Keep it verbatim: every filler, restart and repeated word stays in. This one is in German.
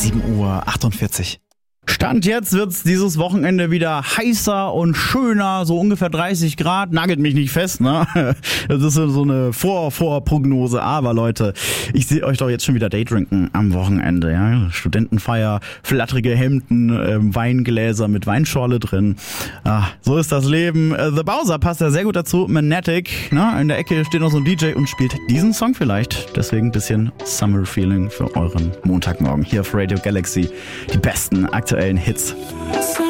sieben Uhr achtundvierzig. Stand jetzt wird's dieses Wochenende wieder heißer und schöner, so ungefähr dreißig Grad. Nagelt mich nicht fest, ne? Das ist so eine Vor Vorprognose. Aber Leute, ich sehe euch doch jetzt schon wieder Daydrinken am Wochenende, ja? Studentenfeier, flatterige Hemden, äh, Weingläser mit Weinschorle drin. Ah, so ist das Leben. Äh, The Bowser passt ja sehr gut dazu. Magnetic, ne? In der Ecke steht noch so ein D J und spielt diesen Song vielleicht. Deswegen ein bisschen Summer Feeling für euren Montagmorgen hier auf Radio Galaxy. Die besten aktuellen Hits.